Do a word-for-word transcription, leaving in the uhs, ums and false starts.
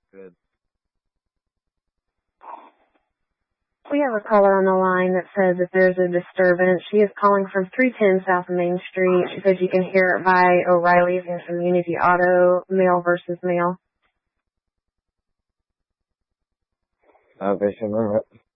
Good. We have a caller on the line that says that there's a disturbance. She is calling from three ten South Main Street. She says you can hear it by O'Reilly's and Community Auto, male versus male. Okay, sure.